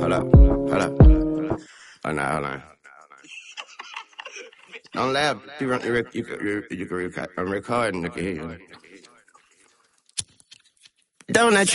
Hold up. Hold up. Oh, no, hold on. Don't laugh. You can record. I'm recording. Look at here. Don't let